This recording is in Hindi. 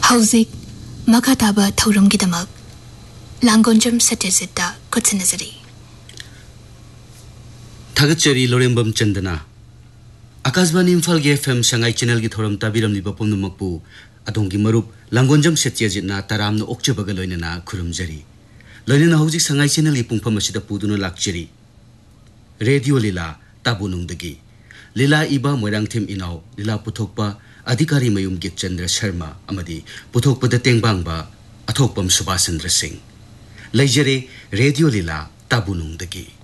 हौजिक मखाताबा थौरमगिदमक लांगोंजम सत्यजिता कुत्सनजरी थागतचरी लोरेंबम चंदना आकाशवाणी इम्फाल के एफएम संगाई चैनल की थोरम ताबिरम लिबा पुमनमकपु अदोंगी मरुप लांगोंजम सत्यजितना तरामनो ओक्चबगा लोइनना खुरुमजरी लोइनना हौजिक संगाई चैनल की पुंफम असिदा पुदुना लाक्चरी रेडियो लीला ताबुनुंगदगी लीला इबा मोइरांगथेम इनाव लीला पुथोकपा अधिकारी मयुम गितचंद्र शर्मा अमदी पुथोकपद तेंगबांगबा अथोकपम सुभाष चंद्र सिंह लैजरे रेडियो लीला ताबुनुंगदगी।